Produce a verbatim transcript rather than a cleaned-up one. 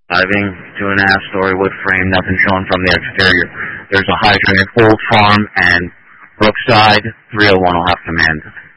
Driving, two and a half story wood frame, nothing showing from the exterior. There's a hydrant at Old Farm and Brookside, three oh one will have command.